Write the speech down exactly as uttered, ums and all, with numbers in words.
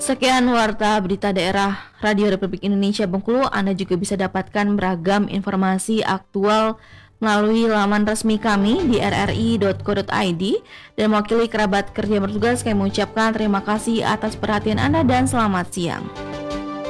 Sekian Warta Berita Daerah Radio Republik Indonesia Bengkulu. Anda juga bisa dapatkan beragam informasi aktual melalui laman resmi kami di r r i dot co dot i d. Dan mewakili kerabat kerja bertugas, kami mengucapkan terima kasih atas perhatian Anda dan selamat siang.